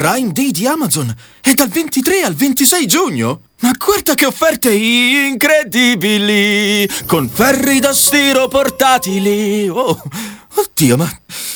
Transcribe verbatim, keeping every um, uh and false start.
Prime Day di Amazon è dal ventitré al ventisei giugno. Ma guarda che offerte incredibili, con ferri da stiro portatili. Oh, oddio, ma